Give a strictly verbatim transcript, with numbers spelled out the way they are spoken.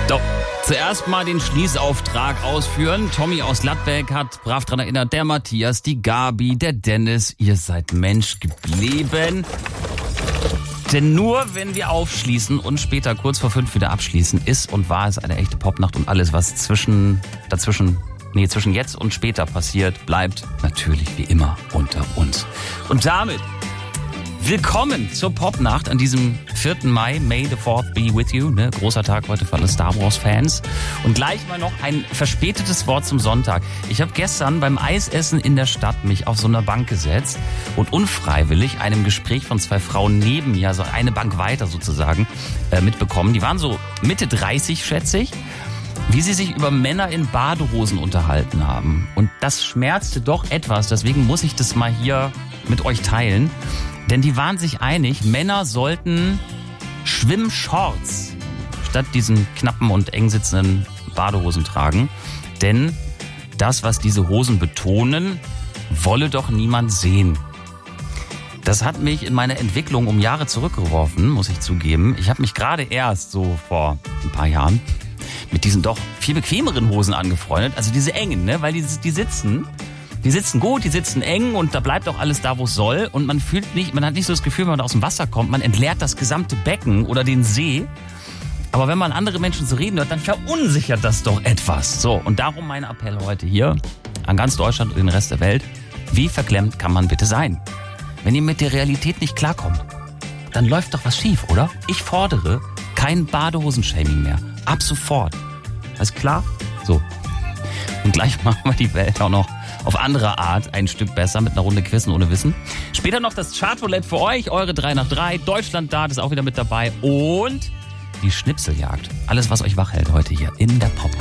Doch, zuerst mal den Schließauftrag ausführen. Tommy aus Ladbeck hat brav dran erinnert, der Matthias, die Gabi, der Dennis, ihr seid Mensch geblieben. Denn nur wenn wir aufschließen und später kurz vor fünf wieder abschließen, ist und war es eine echte Popnacht und alles, was zwischen, dazwischen, nee, zwischen jetzt und später passiert, bleibt natürlich wie immer unter uns. Und damit willkommen zur Popnacht an diesem vierten Mai. May the fourth be with you. Ne? Großer Tag heute für alle Star Wars Fans. Und gleich mal noch ein verspätetes Wort zum Sonntag. Ich habe gestern beim Eisessen in der Stadt mich auf so einer Bank gesetzt und unfreiwillig einem Gespräch von zwei Frauen neben mir, also eine Bank weiter sozusagen, äh, mitbekommen. Die waren so Mitte dreißig, schätze ich, wie sie sich über Männer in Badehosen unterhalten haben. Und das schmerzte doch etwas. Deswegen muss ich das mal hier mit euch teilen. Denn die waren sich einig, Männer sollten Schwimmshorts statt diesen knappen und eng sitzenden Badehosen tragen. Denn das, was diese Hosen betonen, wolle doch niemand sehen. Das hat mich in meiner Entwicklung um Jahre zurückgeworfen, muss ich zugeben. Ich habe mich gerade erst so vor ein paar Jahren mit diesen doch viel bequemeren Hosen angefreundet. Also diese engen, ne? Weil die, die sitzen... Die sitzen gut, die sitzen eng und da bleibt auch alles da, wo es soll. Und man fühlt nicht, man hat nicht so das Gefühl, wenn man aus dem Wasser kommt, man entleert das gesamte Becken oder den See. Aber wenn man andere Menschen so reden hört, dann verunsichert das doch etwas. So, und darum mein Appell heute hier an ganz Deutschland und den Rest der Welt. Wie verklemmt kann man bitte sein? Wenn ihr mit der Realität nicht klarkommt, dann läuft doch was schief, oder? Ich fordere kein Badehosenshaming mehr. Ab sofort. Alles klar? So. Und gleich machen wir die Welt auch noch auf andere Art ein Stück besser mit einer Runde Quizzen ohne Wissen. Später noch das Chartroulette für euch, eure drei nach drei. Deutschland da ist auch wieder mit dabei. Und die Schnipseljagd. Alles, was euch wach hält heute hier in der Pop.